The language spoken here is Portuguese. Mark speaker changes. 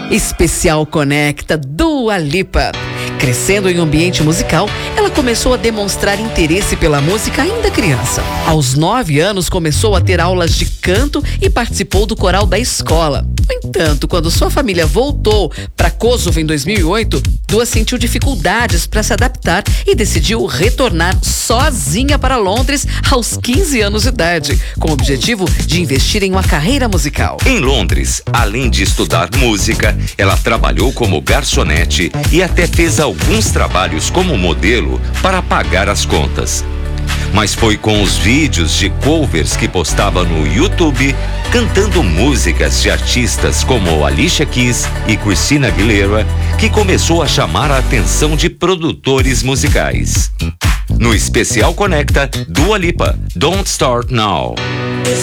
Speaker 1: Especial Conecta Dua Lipa. Crescendo em um ambiente musical, ela começou a demonstrar interesse pela música ainda criança. Aos 9 anos, começou a ter aulas de canto e participou do coral da escola. No entanto, quando sua família voltou para Kosovo em 2008, Dua sentiu dificuldades para se adaptar e decidiu retornar sozinha para Londres aos 15 anos de idade, com o objetivo de investir em uma carreira musical.
Speaker 2: Em Londres, além de estudar música, ela trabalhou como garçonete e até fez alguns trabalhos como modelo para pagar as contas. Mas foi com os vídeos de covers que postava no YouTube, cantando músicas de artistas como Alicia Keys e Christina Aguilera, que começou a chamar a atenção de produtores musicais. No Especial Conecta, Dua Lipa, Don't Start Now.